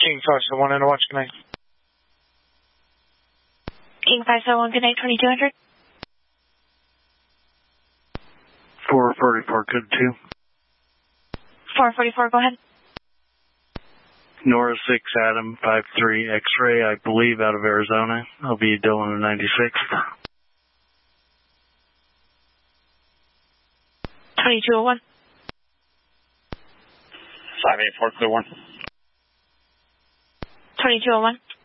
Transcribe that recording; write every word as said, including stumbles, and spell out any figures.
King five seven one, and watch, good night. King five seven one, good night, twenty-two hundred. four forty-four, good two. four forty-four, go ahead. Nora six, Adam five three, X-ray, I believe out of Arizona. I'll be Dillon ninety-sixth. twenty-two oh one. five eight four, clear one. twenty-two oh one.